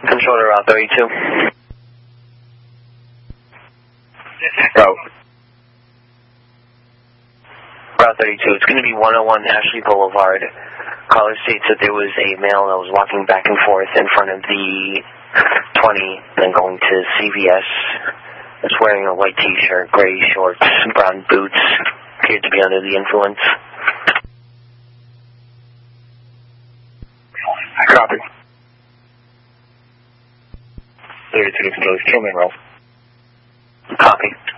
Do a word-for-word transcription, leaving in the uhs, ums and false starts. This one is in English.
Controller Route thirty-two. Route. Route thirty-two. It's going to be one oh one Ashley Boulevard. Caller states that there was a male that was walking back and forth in front of the twenty, then going to C V S. Was wearing a white t-shirt, gray shorts, brown boots. Appeared to be under the influence. Copy. thirty-two to Control, Kill Monroe. Copy.